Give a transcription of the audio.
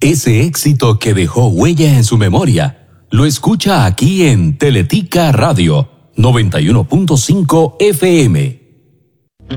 Ese éxito que dejó huella en su memoria, lo escucha aquí en Teletica Radio 91.5 FM.